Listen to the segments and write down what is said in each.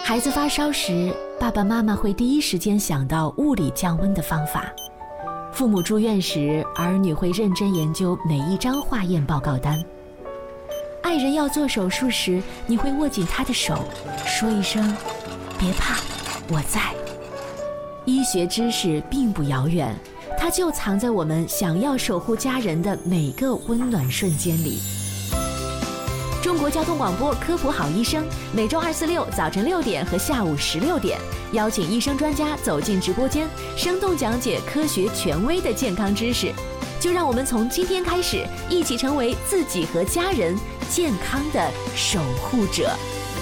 孩子发烧时，爸爸妈妈会第一时间想到物理降温的方法；父母住院时，儿女会认真研究每一张化验报告单；爱人要做手术时，你会握紧他的手，说一声“别怕，我在”。医学知识并不遥远，它就藏在我们想要守护家人的每个温暖瞬间里。中国交通广播科普好医生，每周2、4、6早晨6点和下午16点，邀请医生专家走进直播间，生动讲解科学权威的健康知识。就让我们从今天开始，一起成为自己和家人健康的守护者。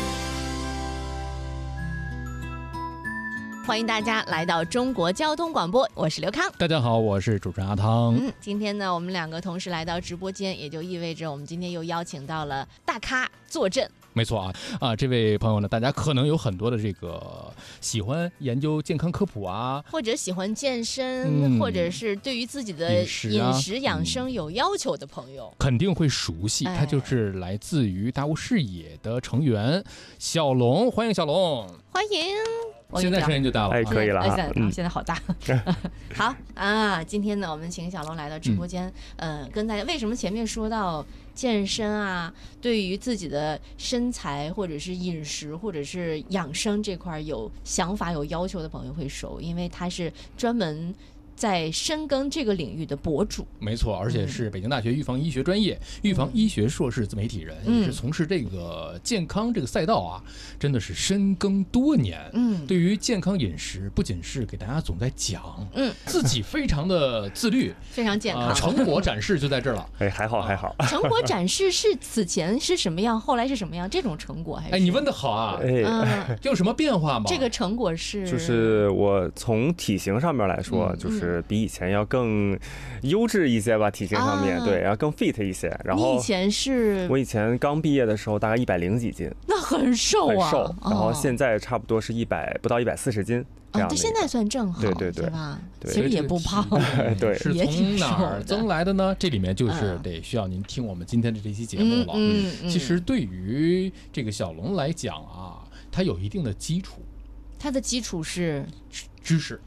欢迎大家来到中国交通广播，我是刘康。 大家好，我是主持人阿汤。 今天呢，我们两个同时来到直播间，也就意味着我们今天又邀请到了大咖坐镇。 没错这位朋友呢，大家可能有很多的这个喜欢研究健康科普啊， 或者喜欢健身，或者是对于自己的饮食养生有要求的朋友， 肯定会熟悉。他就是来自于大悟视野的成员小龙，欢迎小龙， 欢迎。 现在声音就大了， 可以了现在好大。好今天呢，我们请小龙来到直播间，跟大家为什么前面说到健身啊，对于自己的身材或者是饮食或者是养生这块有想法有要求的朋友会熟，因为他是专门在深耕这个领域的博主。 没错，而且是北京大学预防医学专业、预防医学硕士自媒体人，也是从事这个健康这个赛道啊，真的是深耕多年。对于健康饮食，不仅是给大家总在讲，自己非常的自律， 非常健康。 成果展示就在这儿了。 还好。 成果展示是此前是什么样，后来是什么样？这种成果还是？ 你问得好啊！有什么变化吗？ 这个成果是， 就是我从体型上面来说，就是比以前要更优质一些吧，体型上面对，然后更 fit 一些。然后你以前是？ 我以前刚毕业的时候大概100几斤， 那很瘦啊， 很瘦。然后现在差不多是不到140斤。 这现在算正好，对吧？其实也不胖， 对， 是从哪儿增来的呢？这里面就是得需要您听我们今天的这期节目了。其实对于这个小龙来讲啊，它有一定的基础。 它的基础是知识。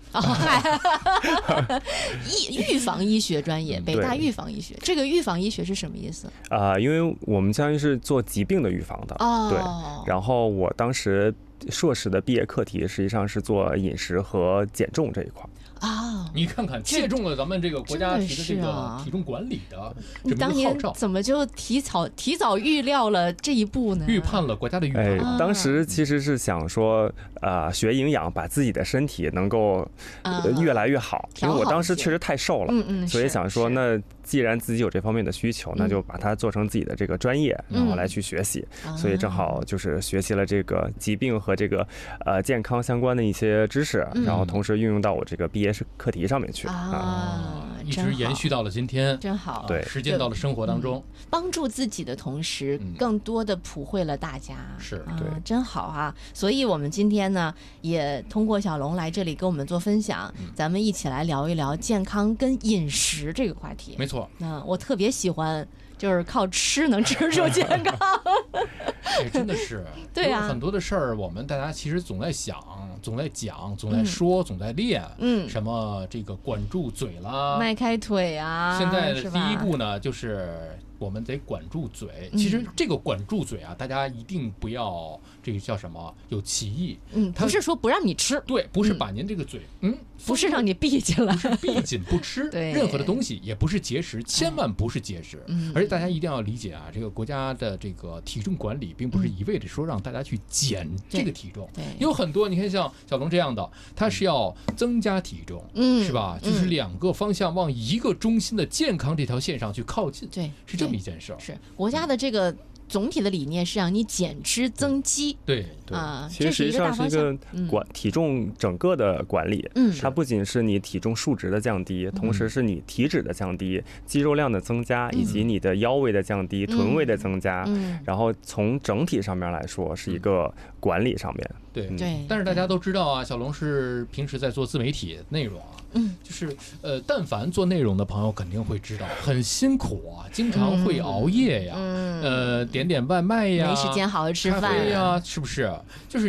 预防医学专业，北大预防医学。这个预防医学是什么意思？ 因为我们相当于是做疾病的预防的。对。然后我当时硕士的毕业课题实际上是做饮食和减重这一块。 你看看，借重了咱们这个国家提的这个体重管理的这么一个号召， 当年怎么就提早预料了这一步呢？ 预判了国家的预判。 当时其实是想说，学营养，把自己的身体能够越来越好。因为我当时确实太瘦了，所以想说，那既然自己有这方面的需求，那就把它做成自己的这个专业，然后来去学习。所以正好就是学习了这个疾病和这个健康相关的一些知识，然后同时运用到我这个毕业课题上面去一直延续到了今天， 真好。 对， 实践到了生活当中， 帮助自己的同时，更多的普惠了大家。 是， 对， 真好啊！所以我们今天呢，也通过小龙来这里跟我们做分享，咱们一起来聊一聊健康跟饮食这个话题。 没错， 我特别喜欢。就是靠吃能吃出健康， 真的是。 对啊， 很多的事儿，我们大家其实总在想、总在讲、总在说、总在练。什么这个管住嘴啦， 迈开腿啊。 现在的第一步呢，就是我们得管住嘴。其实这个管住嘴啊，大家一定不要这个叫什么有歧义。 不是说不让你吃， 对，不是把您这个嘴， 不是让你闭起来， 不是闭紧不吃。任何的东西也不是节食，千万不是节食。而且大家一定要理解啊，这个国家的这个体重管理，并不是一味的说让大家去减这个体重。有很多你看像小龙这样的，他是要增加体重，是吧？就是两个方向往一个中心的健康这条线上去靠近。 对， 是这么一件事儿。 是国家的这个总体的理念是让你减脂增肌。 对其实实际上是一个体重整个的管理。它不仅是你体重数值的降低，同时是你体脂的降低、肌肉量的增加，以及你的腰围的降低、臀围的增加。然后从整体上面来说，是一个管理上面。 对。但是大家都知道啊，小龙是平时在做自媒体内容啊。就是但凡做内容的朋友肯定会知道，很辛苦啊，经常会熬夜呀，点外卖呀， 没时间好好吃饭呀，是不是？就是